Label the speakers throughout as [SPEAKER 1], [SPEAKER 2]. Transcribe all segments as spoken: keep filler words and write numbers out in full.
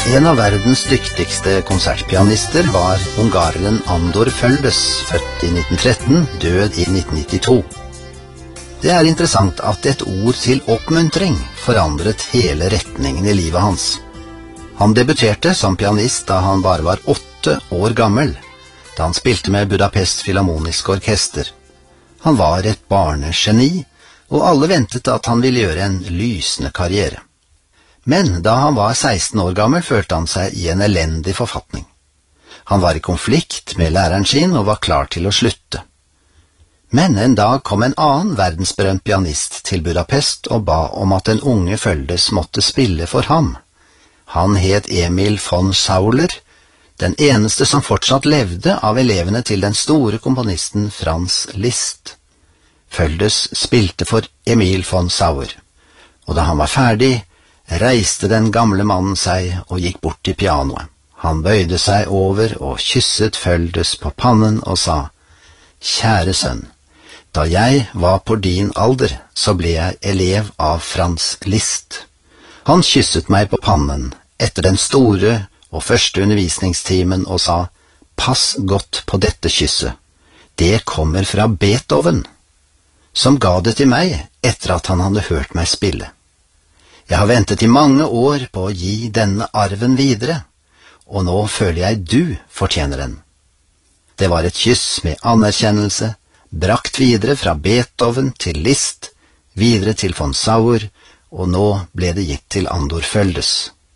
[SPEAKER 1] En av verdens dyktigste konsertpianister var ungareren Andor Földes, født i nitten tretten, død i nitten nittito. Det er interessant at et ord til oppmuntring forandret hele retningen i livet hans. Han debuterte som pianist da han bare var åtte år gammel, da han spilte med Budapest Filharmoniske Orkester. Han var et barnegeni, og alle ventet at han ville gjøre en lysende karriere. Men da han var seksten år gammel, følte han seg i en elendig forfatning. Han var i konflikt med læreren sin og var klar til å slutte. Men en dag kom en annen verdensberømt pianist til Budapest og ba om at den unge Földes måtte spille for ham. Han het Emil von Sauler, den eneste som fortsatt levde av elevene til den store komponisten Franz Liszt. Földes spilte for Emil von Sauer, og da han var ferdig, reiste den gamle mannen seg og gikk bort til pianoet. Han bøyde seg over og kysset Földes på pannen og sa: «Kjære sønn, da jeg var på din alder, så ble jeg elev av Franz Liszt. Han kysset meg på pannen etter den store og første undervisningstimen og sa: Pass godt på dette kysset. Det kommer fra Beethoven, som ga det til meg etter at han hadde hørt meg spille. Jeg har ventet i mange år på å gi denne arven videre, og nå føler jeg du fortjener den.» Det var et kyss med anerkjennelse, brakt videre fra Beethoven til Liszt, videre til von Sauer, og nå ble det gitt til Andor Földes.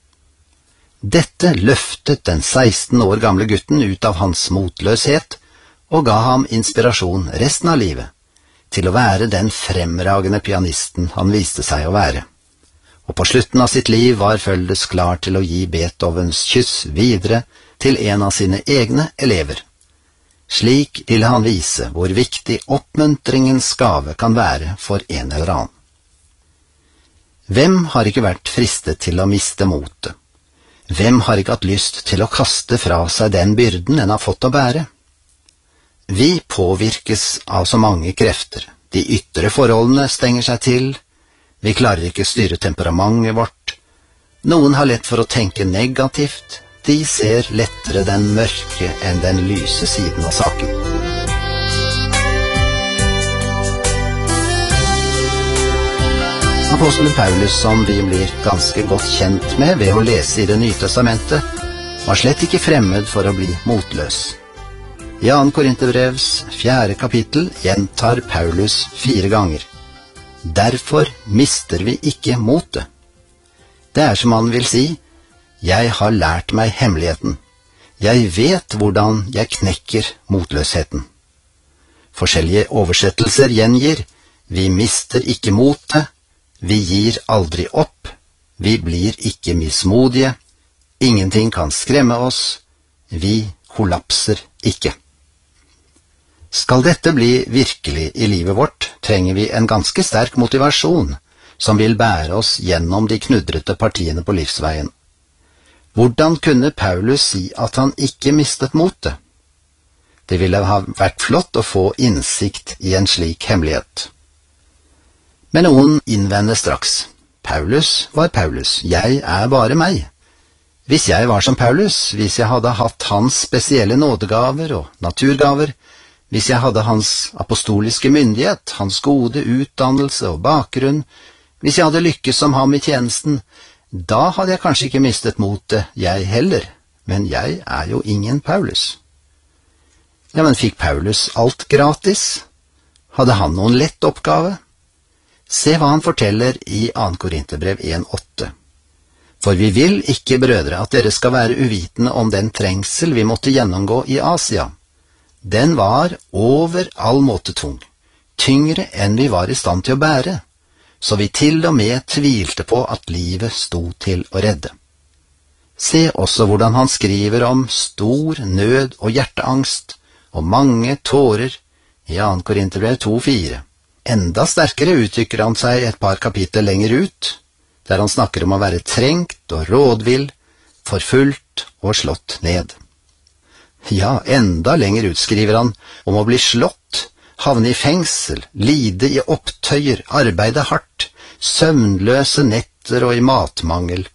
[SPEAKER 1] Dette løftet den seksten år gamle gutten ut av hans motløshet, og ga ham inspirasjon resten av livet, til å være den fremragende pianisten han viste seg å være. Og på slutten av sitt liv var Földes klar til å gi Beethovens kyss videre til en av sine egne elever. Slik ville han vise hvor viktig oppmuntringens gave kan være for en eller annen. Hvem har ikke vært fristet til å miste motet? Hvem har ikke hatt lyst til å kaste fra seg den byrden en har fått å bære? Vi påvirkes av så mange krefter. De ytre forholdene stenger seg til. Vi klarer ikke styre temperamentet vårt. Noen har lett for å tenke negativt. De ser lettere den mørke enn den lyse siden av saken. Apostelen Paulus, som vi blir ganske godt kjent med ved å lese i Det nye testamentet, var slett ikke fremmed for å bli motløs. I andre Korinterbrevs fjerde kapittel gjentar Paulus fire ganger: «Derfor mister vi ikke motet.» Det er som han vil si: «Jeg har lært meg hemmeligheten. Jeg vet hvordan jeg knekker motløsheten.» Forskjellige oversettelser gjengir: «Vi mister ikke motet. Vi gir aldri opp. Vi blir ikke mismodige. Ingenting kan skremme oss. Vi kollapser ikke.» Skal dette bli virkelig i livet vårt, trenger vi en ganske sterk motivasjon som vil bære oss gjennom de knudrete partiene på livsveien. Hvordan kunne Paulus si at han ikke mistet motet? Det ville ha vært flott å få innsikt i en slik hemmelighet. Men noen innvender straks: Paulus var Paulus, jeg er bare meg. Hvis jeg var som Paulus, hvis jeg hadde hatt hans spesielle nådegaver og naturgaver, hvis jeg hadde hans apostoliske myndighet, hans gode utdannelse og bakgrunn, hvis jeg hadde lykkes som ham i tjenesten, da hadde jeg kanskje ikke mistet motet, jeg heller, men jeg er jo ingen Paulus. Ja, men fikk Paulus alt gratis? Hadde han noen lett oppgave? Se hva han forteller i andre Korinterbrev en åtte. For vi vil ikke, brødre, at dere skal være uvitende om den trengsel vi måtte gjennomgå i Asia. Den var over all måte tung, tyngre enn vi var i stand til å bære, så vi til og med tvilte på at livet sto til å redde. Se også hvordan han skriver om stor nød og hjerteangst og mange tårer i andre Korinterbrev to fire. Enda sterkere uttrykker han seg et par kapitler lenger ut, der han snakker om å være trengt og rådvill, forfulgt og slått ned. Ja, enda lenger utskriver han om å bli slått, havne i fengsel, lide i opptøyer, arbeide hardt, søvnløse netter og i matmangel,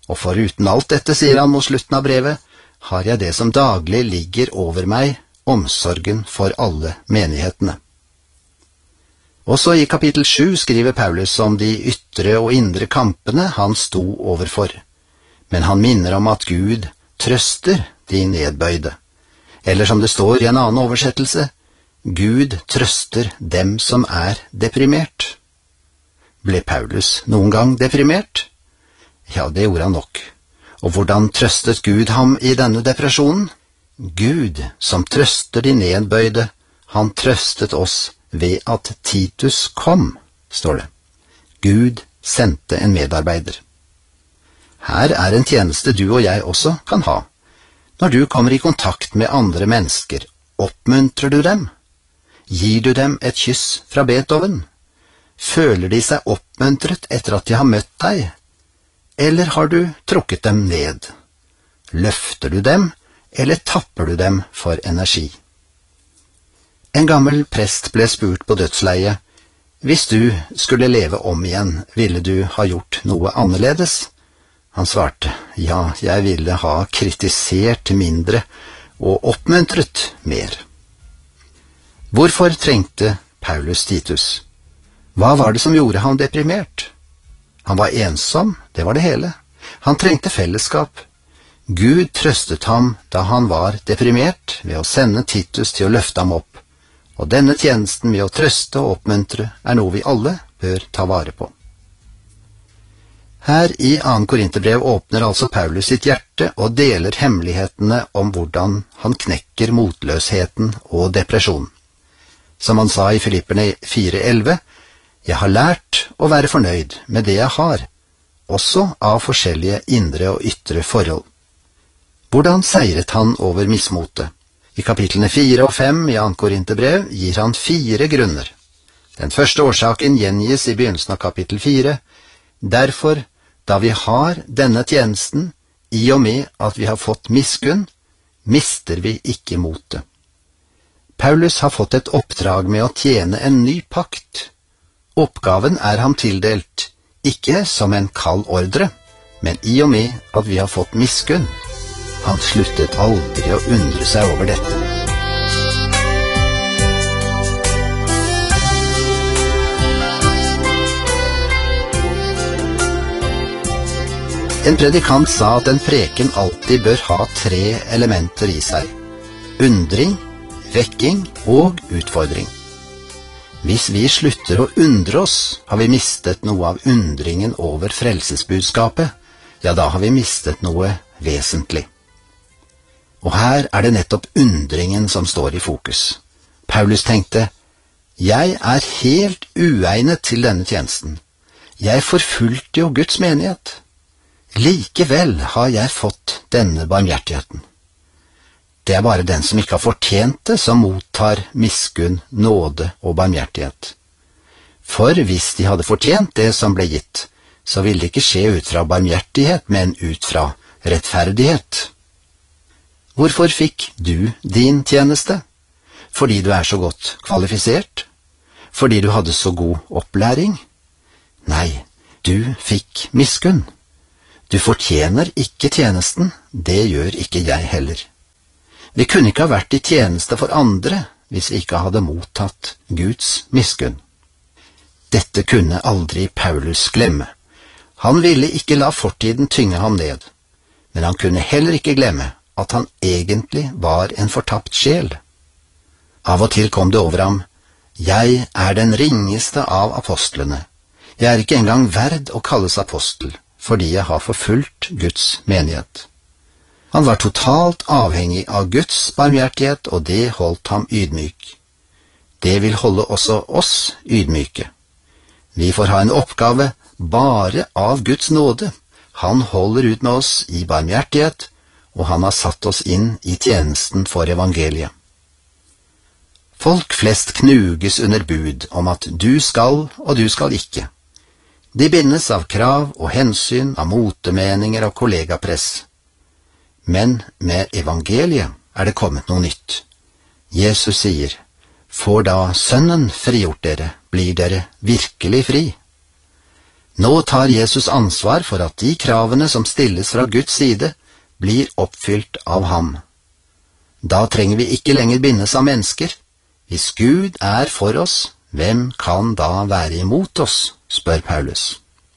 [SPEAKER 1] Og foruten alt dette, sier han mot slutten av brevet, har jeg det som daglig ligger over meg, omsorgen for alle menighetene. Også i kapittel sju skriver Paulus om de ytre og indre kampene han sto overfor, men han minner om at Gud trøster de nedbøyde, eller som det står i en annen oversettelse, Gud trøster dem som er deprimert. Ble Paulus noen gang deprimert? Ja, det gjorde han nok. Og hvordan trøstet Gud ham i denne depresjonen? Gud, som trøster de nedbøyde, han trøstet oss ved at Titus kom, står det. Gud sendte en medarbeider. Her er en tjeneste du og jeg også kan ha. Når du kommer i kontakt med andre mennesker, oppmuntrer du dem? Gir du dem et kyss fra Beethoven? Føler de seg oppmuntret etter at de har møtt deg? Eller har du trukket dem ned? Løfter du dem, eller tapper du dem for energi? En gammel prest ble spurt på dødsleiet, hvis du skulle leve om igjen, ville du ha gjort noe annerledes? Han svarte, ja, jeg ville ha kritisert mindre og oppmuntret mer. Hvorfor trengte Paulus Titus? Hva var det som gjorde ham deprimert? Han var ensom, det var det hele. Han trengte fellesskap. Gud trøstet ham da han var deprimert ved å sende Titus til å løfte ham opp, og denne tjenesten med å trøste og oppmuntre er noe vi alle bør ta vare på. Her i andre Korinterbrev åpner altså Paulus sitt hjerte og deler hemmelighetene om hvordan han knekker motløsheten og depresjonen. Som han sa i Filipperne fire elleve, jeg har lært å være fornøyd med det jeg har, også av forskjellige indre og ytre forhold. Hvordan seiret han over mismotet? I kapitlene fire og fem i andre Korinterbrev gir han fire grunner. Den første årsaken gjengis i begynnelsen av kapittel fire. Derfor, da vi har denne tjenesten, i og med at vi har fått miskunn, mister vi ikke motet. Paulus har fått et oppdrag med å tjene en ny pakt. Oppgaven er ham tildelt, ikke som en kald ordre, men i og med at vi har fått miskunn. Han sluttet aldri å undre seg over dette. En predikant sa at en preken alltid bør ha tre elementer i seg: undring, vekking og utfordring. Hvis vi slutter å undre oss, har vi mistet noe av undringen over frelsesbudskapet, ja, da har vi mistet noe vesentlig. Og her er det nettopp undringen som står i fokus. Paulus tenkte, jeg er helt uegnet til denne tjenesten. Jeg forfulgte jo Guds menighet. Likevel har jeg fått denne barmhjertigheten. Det er bare den som ikke har fortjent det, som mottar miskunn, nåde og barmhjertighet. For hvis de hadde fortjent det som ble gitt, så ville det ikke skje ut fra barmhjertighet, men ut fra rettferdighet. Hvorfor fikk du din tjeneste? Fordi du er så godt kvalifisert? Fordi du hadde så god opplæring? Nei, du fikk miskunn. Du fortjener ikke tjenesten, det gjør ikke jeg heller. Vi kunne ikke ha vært i tjeneste for andre hvis vi ikke hadde mottatt Guds miskunn. Dette kunne aldri Paulus glemme. Han ville ikke la fortiden tynge ham ned, men han kunne heller ikke glemme at han egentlig var en fortapt sjel. Av og til kom det over ham, jeg er den ringeste av apostlene. Jeg er ikke engang verd å kalles apostel, fordi jeg har forfulgt Guds menighet. Han var totalt avhengig av Guds barmhjertighet, og det holdt ham ydmyk. Det vil holde også oss ydmyke. Vi får ha en oppgave bare av Guds nåde. Han holder ut med oss i barmhjertighet, og han har satt oss inn i tjenesten for evangeliet. Folk flest knuges under bud om at du skal og du skal ikke. De bindes av krav og hensyn, av motemeninger og kollegapress. Men med evangeliet er det kommet noe nytt. Jesus sier, får da Sønnen frigjort dere, blir dere virkelig fri. Nå tar Jesus ansvar for at de kravene som stilles fra Guds side, blir oppfylt av ham. Da trenger vi ikke lenger bindes av mennesker. Hvis Gud er for oss, hvem kan da være imot oss, spør Paulus.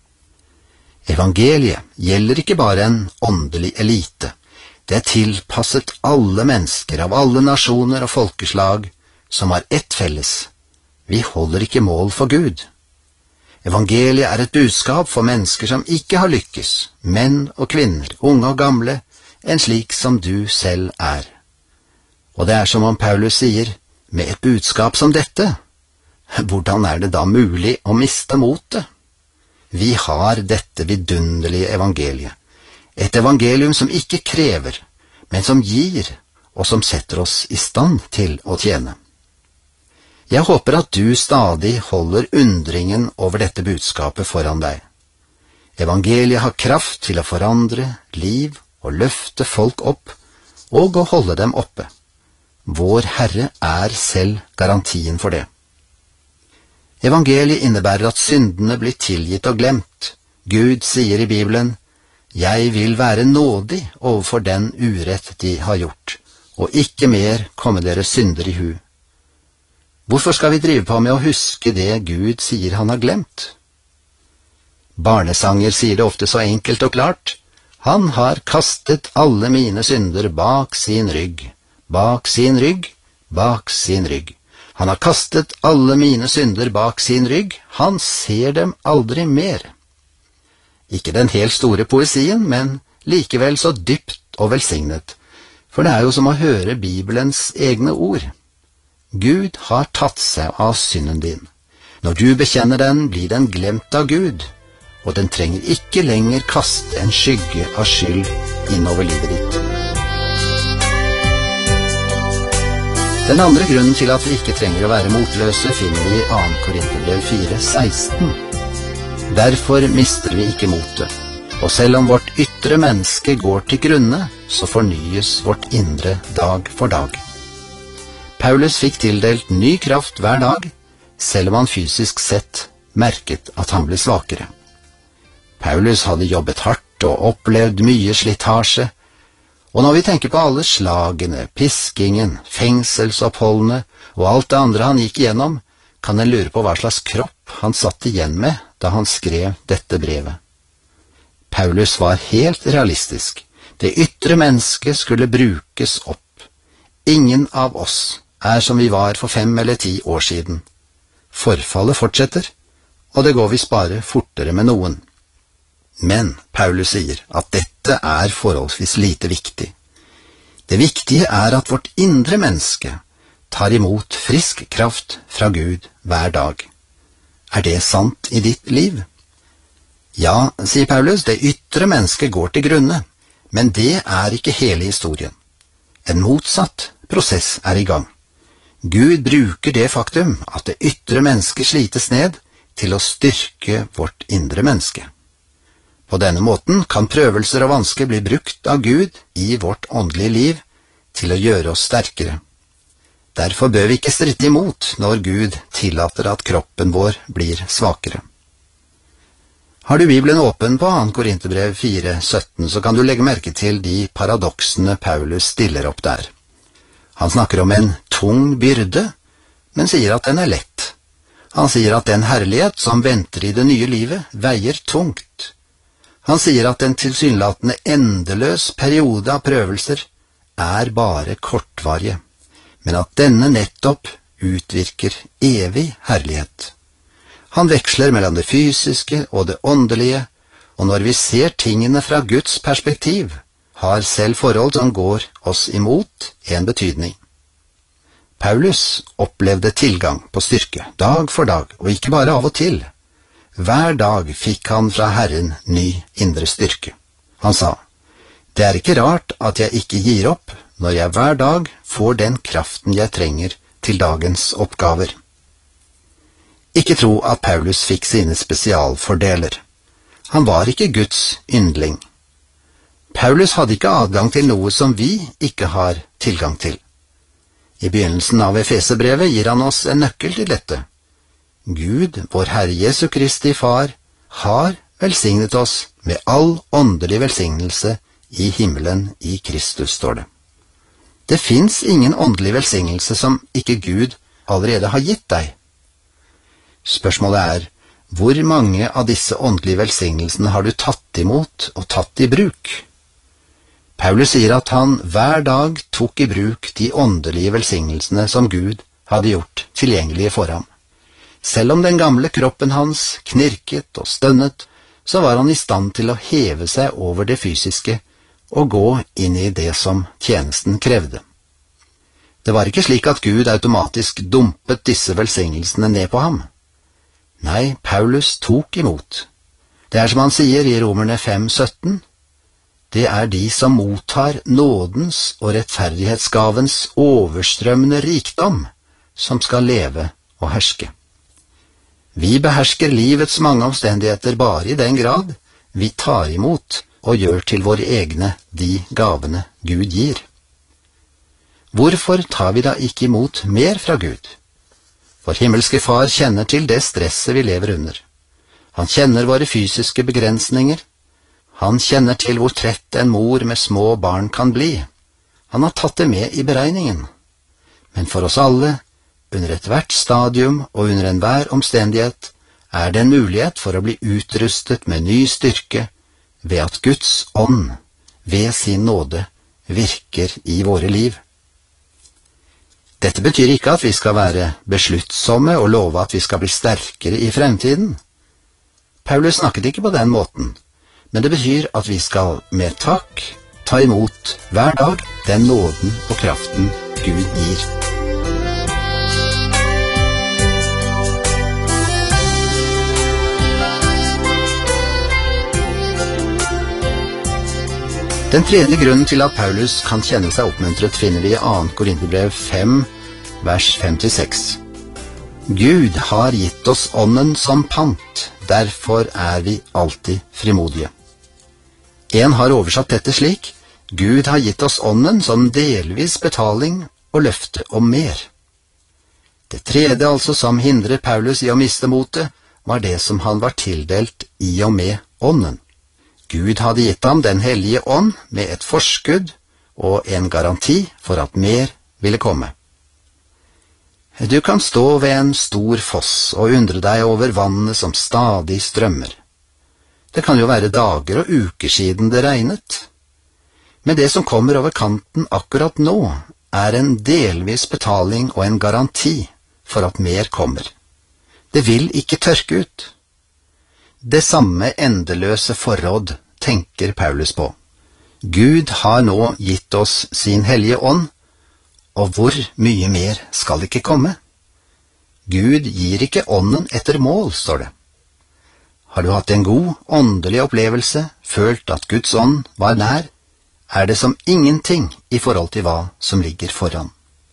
[SPEAKER 1] Evangeliet gjelder ikke bare en åndelig elite. Det er tilpasset alle mennesker av alle nasjoner og folkeslag som har ett felles. Vi holder ikke mål for Gud. Evangeliet er et budskap for mennesker som ikke har lykkes, menn og kvinner, unge og gamle, en slik som du selv er. Og det er som om Paulus sier, med et budskap som dette, hvordan er det da mulig å miste motet? Vi har dette vidunderlige evangeliet, et evangelium som ikke krever, men som gir, og som setter oss i stand til å tjene. Jeg håper at du stadig holder undringen over dette budskapet foran deg. Evangeliet har kraft til å forandre liv og løfte folk opp, og å holde dem oppe. Vår Herre er selv garantien for det. Evangeliet innebærer at syndene blir tilgitt og glemt. Gud sier i Bibelen, «Jeg vil være nådig overfor den urett de har gjort, og ikke mer komme deres synder i hu». Hvorfor skal vi drive på med å huske det Gud sier han har glemt? Barnesanger sier det ofte så enkelt og klart. Han har kastet alle mine synder bak sin rygg, bak sin rygg, bak sin rygg. Han har kastet alle mine synder bak sin rygg, han ser dem aldri mer. Ikke den helt store poesien, men likevel så dypt og velsignet, for det er jo som å høre Bibelens egne ord. Gud har tatt seg av synden din. Når du bekjenner den, blir den glemt av Gud, og den trenger ikke lenger kaste en skygge av skyld innover livet ditt. Den andre grunnen til at vi ikke trenger å være motløse finner vi i andre Korinterbrev fire seksten. Derfor mister vi ikke motet, og selv om vårt ytre menneske går til grunne, så fornyes vårt indre dag for dag. Paulus fikk tildelt ny kraft hver dag, selv om han fysisk sett merket at han ble svakere. Paulus hadde jobbet hardt og opplevd mye slitasje, og når vi tenker på alle slagene, piskingen, fengselsoppholdene og alt det andre han gikk igjennom, kan en lure på hva slags kropp han satt igjen med da han skrev dette brevet. Paulus var helt realistisk. Det ytre mennesket skulle brukes opp. Ingen av oss er som vi var for fem eller ti år siden. Forfallet fortsetter, og det går visst bare fortere med noen. Men Paulus sier at dette er forholdsvis lite viktig. Det viktige er at vårt indre menneske tar imot frisk kraft fra Gud hver dag. Er det sant i ditt liv? Ja, sier Paulus, det ytre mennesket går til grunne, men det er ikke hele historien. En motsatt prosess er i gang. Gud bruker det faktum at det ytre mennesket slites ned til å styrke vårt indre menneske. På denne måten kan prøvelser og vansker bli brukt av Gud i vårt åndelige liv til å gjøre oss sterkere. Derfor bør vi ikke stritte imot når Gud tillater at kroppen vår blir svakere. Har du Bibelen åpen på andre Korinterbrev fire sytten, så kan du legge merke til de paradoksene Paulus stiller opp der. Han snakker om en tung byrde, men sier at den er lett. Han sier at den herlighet som venter i det nye livet veier tungt. Han sier at en tilsynelatende endeløs periode av prøvelser er bare kortvarige, men at denne nettopp utvirker evig herlighet. Han veksler mellom det fysiske og det åndelige, og når vi ser tingene fra Guds perspektiv, har selv forhold som går oss imot en betydning. Paulus opplevde tilgang på styrke, dag for dag, og ikke bare av og til. Hver dag fikk han fra Herren ny indre styrke. Han sa, «Det er ikke rart at jeg ikke gir opp når jeg hver dag får den kraften jeg trenger til dagens oppgaver.» Ikke tro at Paulus fikk sine spesialfordeler. Han var ikke Guds yndling. Paulus hadde ikke adgang til noe som vi ikke har tilgang til. I begynnelsen av Efeserbrevet gir han oss en nøkkel til dette. Gud, vår Herre Jesu Kristi Far, har velsignet oss med all åndelig velsignelse i himmelen i Kristus, står det. Det finnes ingen åndelig velsignelse som ikke Gud allerede har gitt deg. Spørsmålet er, hvor mange av disse åndelige velsignelsene har du tatt imot og tatt i bruk? Paulus sier at han hver dag tok i bruk de åndelige velsignelsene som Gud hadde gjort tilgjengelige for ham. Selv om den gamle kroppen hans knirket og stønnet, så var han i stand til å heve seg over det fysiske og gå inn i det som tjenesten krevde. Det var ikke slik at Gud automatisk dumpet disse velsignelsene ned på ham. Nei, Paulus tok imot. Det er som han sier i Romerne fem sytten, det er de som mottar nådens og rettferdighetsgavens overstrømmende rikdom, som skal leve og herske. Vi behersker livets mange omstendigheter bare i den grad vi tar imot og gjør til våre egne de gavene Gud gir. Hvorfor tar vi da ikke imot mer fra Gud? Vår himmelske Far kjenner til det stresset vi lever under. Han kjenner våre fysiske begrensninger. Han kjenner til hvor trett en mor med små barn kan bli. Han har tatt det med i beregningen. Men for oss alle, under ethvert stadium og under enhver omstendighet, er det en mulighet for å bli utrustet med ny styrke ved at Guds ånd, ved sin nåde, virker i våre liv. Dette betyr ikke at vi skal være besluttsomme og love at vi skal bli sterkere i fremtiden. Paulus snakket ikke på den måten, men det betyr at vi skal med takk ta imot hver dag den nåden og kraften Gud gir. Den tredje grunnen til at Paulus kan kjenne seg oppmuntret finner vi i andre Korinterbrev fem, vers fem til seks. Gud har gitt oss ånden som pant, derfor er vi alltid frimodige. En har oversatt dette slik, Gud har gitt oss ånden som delvis betaling og løfte om mer. Det tredje altså som hindrer Paulus i å miste motet, var det som han var tildelt i og med ånden. Gud hadde gitt ham den hellige ånd med et forskudd og en garanti for at mer ville komme. Du kan stå ved en stor foss og undre deg over vannet som stadig strømmer. Det kan jo være dager og uker siden det regnet. Men det som kommer over kanten akkurat nå, er en delvis betaling og en garanti for at mer kommer. Det vil ikke tørke ut. Det samme endeløse forråd tenker Paulus på. Gud har nå gitt oss sin hellige ånd, og hvor mye mer skal ikke komme? Gud gir ikke ånden etter mål, står det. Har du hatt en god åndelig opplevelse, følt at Guds ånd var nær, er det som ingenting i forhold til hva som ligger foran.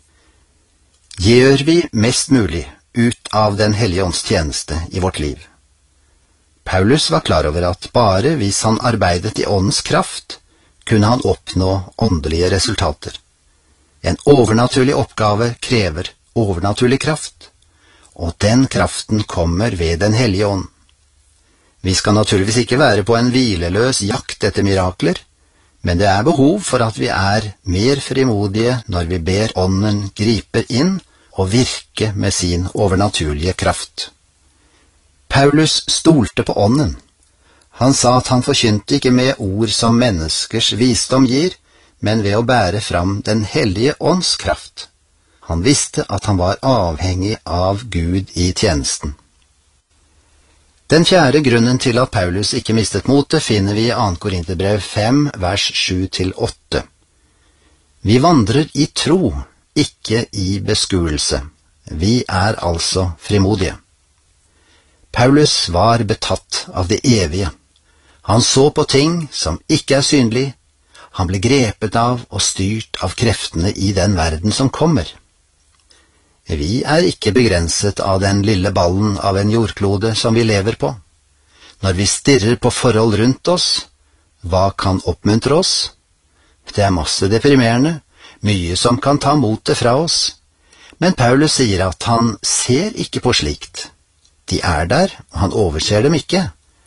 [SPEAKER 1] Gjør vi mest mulig ut av den hellige ånds tjeneste i vårt liv? Paulus var klar over at bare hvis han arbeidet i åndens kraft, kunne han oppnå åndelige resultater. En overnaturlig oppgave krever overnaturlig kraft, og den kraften kommer ved den hellige ånd. Vi skal naturligvis ikke være på en hvileløs jakt etter mirakler, men det er behov for at vi er mer frimodige når vi ber ånden gripe inn og virke med sin overnaturlige kraft. Paulus stolte på ånden. Han sa at han forkynte ikke med ord som menneskers visdom gir, men ved å bære fram den hellige ånds kraft. Han visste at han var avhengig av Gud i tjenesten. Den fjerde grunnen til at Paulus ikke mistet motet finner vi i andre Korinterbrev fem, vers sju til åtte. Vi vandrer i tro, ikke i beskuelse. Vi er altså frimodige. Paulus var betatt av det evige. Han så på ting som ikke er synlig. Han ble grepet av og styrt av kreftene i den verden som kommer. Vi er ikke begrenset av den lille ballen av en jordklode som vi lever på. Når vi stirrer på forhold rundt oss, hva kan oppmuntre oss? Det er masse deprimerende, mye som kan ta motet fra oss. Men Paulus sier at han ser ikke på slikt. De er der, og han overser dem ikke.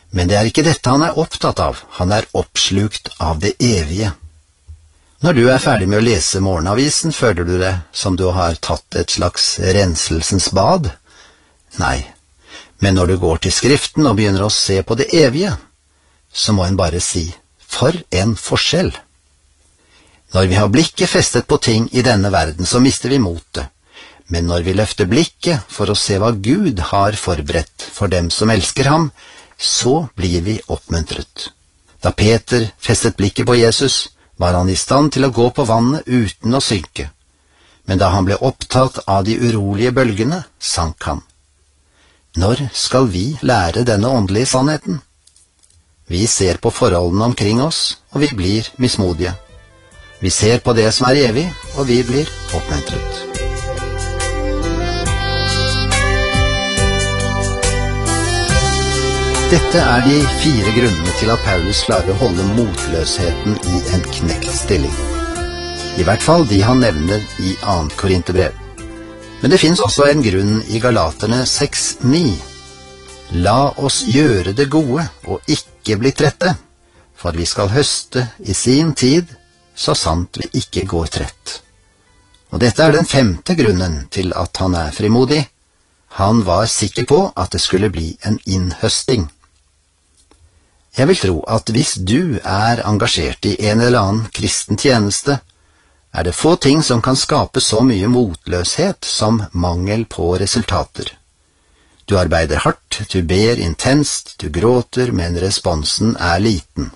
[SPEAKER 1] Men det er ikke dette han er opptatt av, han er oppslukt av det evige. Når du er ferdig med å lese morgenavisen, føler du deg som du har tatt et slags renselsens bad? Nei, men når du går til Skriften og begynner å se på det evige, så må en bare si, for en forskjell. Når vi har blikket festet på ting i denne verden, så mister vi motet. Men når vi løfter blikket for å se hva Gud har forberedt for dem som elsker ham, så blir vi oppmuntret. Da Peter festet blikket på Jesus, var han i stand til å gå på vannet uten å synke. Men da han ble opptatt av de urolige bølgene, sank han. Når skal vi lære denne åndelige sannheten? Vi ser på forholdene omkring oss, og vi blir mismodige. Vi ser på det som er evig, og vi blir oppmuntret. Dette er de fire grunnene til at Paulus klarer å holde motløsheten i en knekt stilling. I hvert fall de han nevner i annet Korinterbrev. Men det finnes også en grunn i Galaterne seks ni. La oss gjøre det gode og ikke bli trette, for vi skal høste i sin tid, så sant vi ikke går trett. Og dette er den femte grunnen til at han er frimodig. Han var sikker på at det skulle bli en innhøsting. Jeg vil tro at hvis du er engasjert i en eller annen kristen tjeneste, er det få ting som kan skape så mye motløshet som mangel på resultater. Du arbeider hardt, du ber intenst, du gråter, men responsen er liten.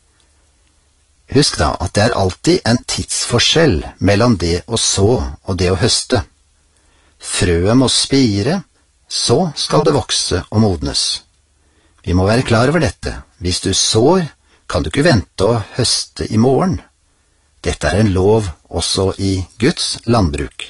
[SPEAKER 1] Husk da at det er alltid en tidsforskjell mellom det å så og det å høste. Frøet må spire, så skal det vokse og modnes. Vi må være klar over dette. Hvis du sår, kan du ikke vente å høste i morgen. Dette er en lov også i Guds landbruk.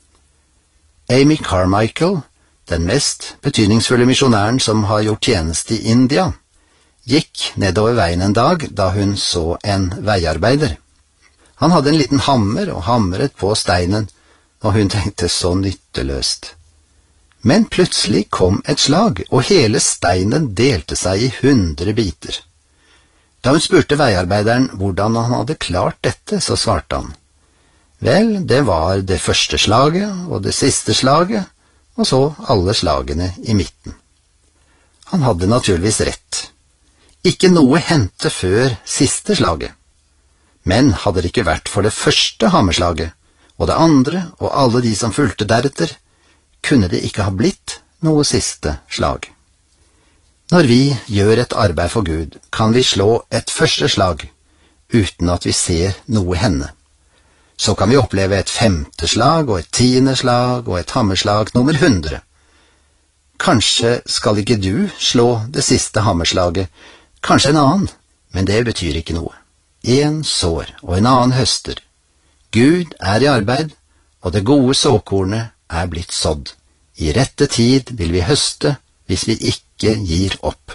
[SPEAKER 1] Amy Carmichael, den mest betydningsfulle misjonæren som har gjort tjeneste i India, gikk nedover veien en dag da hun så en veiarbeider. Han hadde en liten hammer og hamret på steinen, og hun tenkte så nytteløst. Men plutselig kom et slag, og hele steinen delte seg i hundre biter. Da hun spurte veiarbeideren hvordan han hadde klart dette, så svarte han, vel, det var det første slaget og det siste slaget, og så alle slagene i midten. Han hadde naturligvis rett. Ikke noe hendte før siste slaget. Men hadde det ikke vært for det første hammerslaget, og det andre og alle de som fulgte deretter, kunne det ikke ha blitt noe siste slag. Når vi gjør et arbeid for Gud, kan vi slå et første slag uten at vi ser noe hende. Så kan vi oppleve et femte slag og et tiende slag og et hammerslag nummer hundre. Kanskje skal ikke du slå det siste hammerslaget, kanskje en annen, men det betyr ikke noe. En sår og en annen høster. Gud er i arbeid, og det gode såkornet er blitt sådd. I rette tid vil vi høste hvis vi ikke gir opp.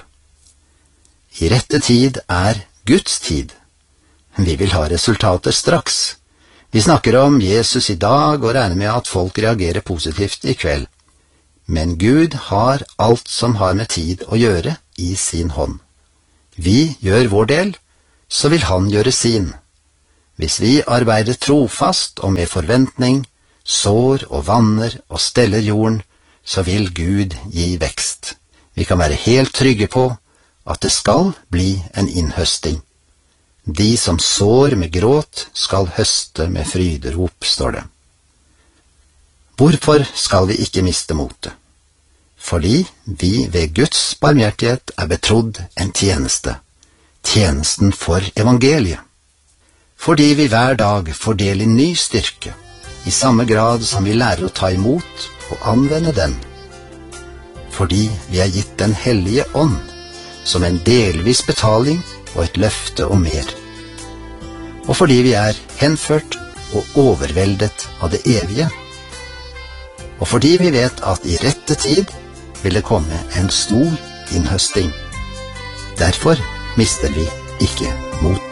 [SPEAKER 1] I rette tid er Guds tid. Vi vil ha resultater straks. Vi snakker om Jesus i dag og regner med at folk reagerer positivt i kveld. Men Gud har alt som har med tid å gjøre i sin hånd. Vi gjør vår del, så vil han gjøre sin. Hvis vi arbeider trofast og med forventning, sår og vanner og steller jorden, så vil Gud gi vekst. Vi kan være helt trygge på at det skal bli en innhøsting. De som sår med gråt skal høste med fryderop, står det. Hvorfor skal vi ikke miste motet? Fordi vi ved Guds barmhjertighet er betrodd en tjeneste, tjenesten for evangeliet. Fordi vi hver dag får del i ny styrke, i samme grad som vi lærer å ta imot og anvende den. Fordi vi er gitt den hellige ånd, som en delvis betaling og et løfte om mer. Og fordi vi er henført og overveldet av det evige. Og fordi vi vet at i rette tid vil det komme en stor innhøsting. Derfor mister vi ikke mot.